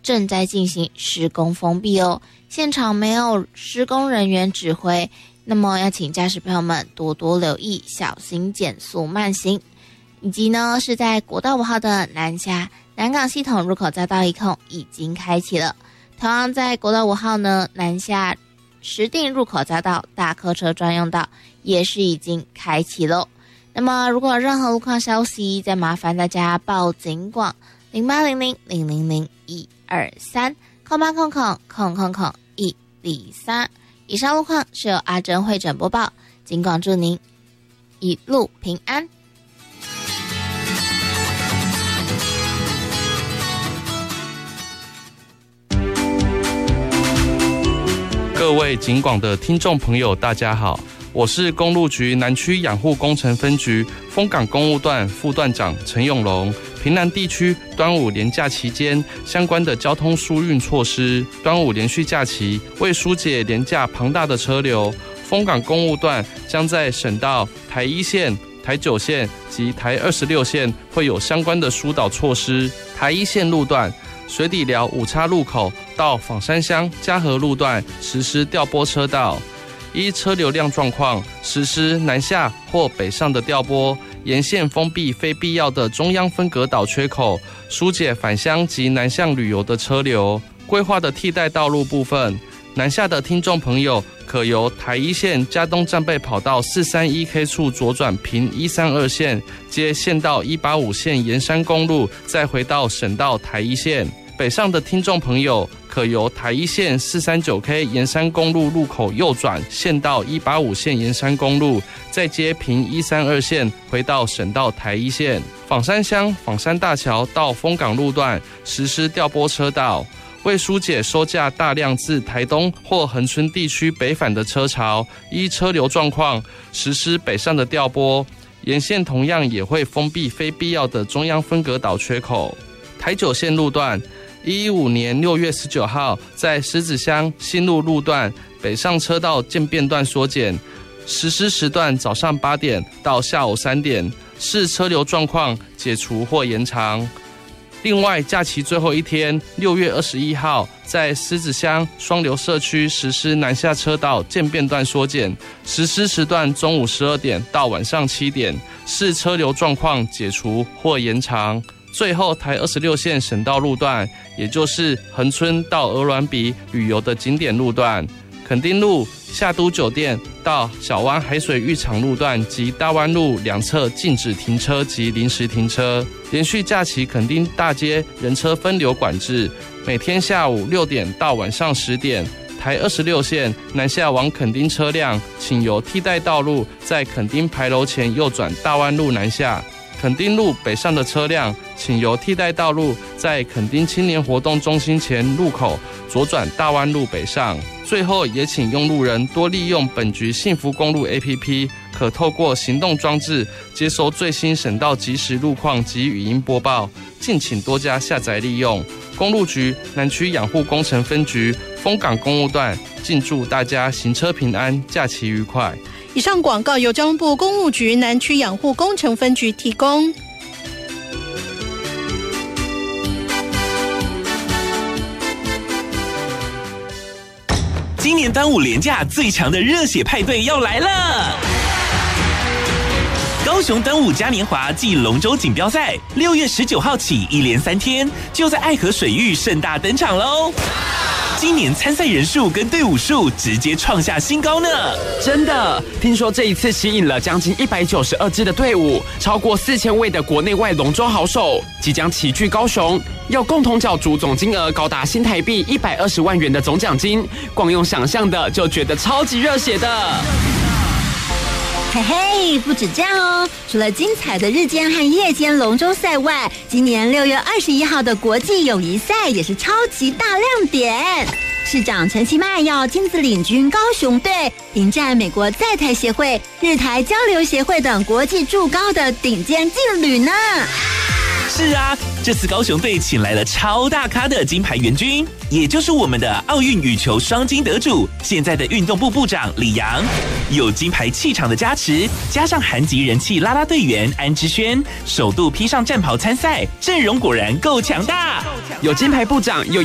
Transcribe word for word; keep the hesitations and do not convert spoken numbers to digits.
正在进行施工封闭哦，现场没有施工人员指挥，那么要请驾驶朋友们多多留意，小心减速慢行。以及呢，是在国道五号的南下南港系统入口匝道一控已经开启了。同样在国道五号呢，南下石碇入口匝道大客车专用道也是已经开启了。那么如果有任何路况消息，再麻烦大家报警广零八零零零零零一二三空八空空空空空一零三。以上路况是由阿珍会诊播报，警广祝您一路平安。 各位警广的听众朋友，大家好，我是公路局南区养护工程分局丰港公务段副段长陈永龙。屏南地区端午连假期间相关的交通疏运措施，端午连续假期为疏解连假庞大的车流，丰港公务段将在省道台一线、台九线及台二十六线会有相关的疏导措施。台一线路段水底寮五叉路口到枋山乡嘉和路段实施调拨车道，依车流量状况实施南下或北上的调拨，沿线封闭非必要的中央分隔岛缺口，疏解返乡及南向旅游的车流。规划的替代道路部分，南下的听众朋友可由台一线嘉东战备跑道四三一 K 处左转平一三二线，接县道一八五线沿山公路，再回到省道台一线。北上的听众朋友可由台一线四三九 K 沿山公路路口右转县道一八五线沿山公路，再接平一三二线回到省道台一线。枋山乡枋山大桥到丰港路段实施调拨车道，为疏解收假大量自台东或恒春地区北返的车潮，依车流状况实施北上的调拨，沿线同样也会封闭非必要的中央分隔岛缺口。台九线路段一一五年六月十九号，在狮子乡新路路段北上车道渐变段缩减，实施时段早上八点到下午三点，视车流状况解除或延长。另外，假期最后一天六月二十一号，在狮子乡双流社区实施南下车道渐变段缩减，实施时段中午十二点到晚上七点，视车流状况解除或延长。最后，台二十六线省道路段，也就是恒春到鹅銮鼻旅游的景点路段，垦丁路夏都酒店到小湾海水浴场路段及大湾路两侧禁止停车及临时停车。连续假期垦丁大街人车分流管制，每天下午六点到晚上十点。台二十六线南下往垦丁车辆，请由替代道路在垦丁牌楼前右转大湾路南下。垦丁路北上的车辆，请由替代道路在垦丁青年活动中心前路口左转大湾路北上。最后，也请用路人多利用本局幸福公路 A P P， 可透过行动装置接收最新省道即时路况及语音播报，敬请多加下载利用。公路局南区养护工程分局丰港公路段，敬祝大家行车平安，假期愉快。 以上广告由交通部公务局南区养护工程分局提供。 今年端午连假最强的热血派对要来了！高雄端午嘉年华暨龙舟锦标赛，六月十九号起一连三天，就在爱河水域盛大登场喽！今年参赛人数跟队伍数直接创下新高呢！ 真的，听说这一次吸引了将近一百九十二支的队伍，超过四千位的国内外龙舟好手即将齐聚高雄，要共同角逐总金额高达新台币一百二十万元的总奖金，光用想象的就觉得超级热血的。 嘿嘿，不止这样哦！除了精彩的日间和夜间龙舟赛外，今年六月二十一号的国际友谊赛也是超级大亮点。市长陈其迈要亲自领军高雄队，迎战美国在台协会、日台交流协会等国际筑高的顶尖劲旅呢。 是啊，这次高雄队请来了超大咖的金牌援军，也就是我们的奥运羽球双金得主，现在的运动部部长李洋。有金牌气场的加持，加上韩籍人气啦啦队员安之轩，首度披上战袍参赛，阵容果然够强大。 有金牌部长，有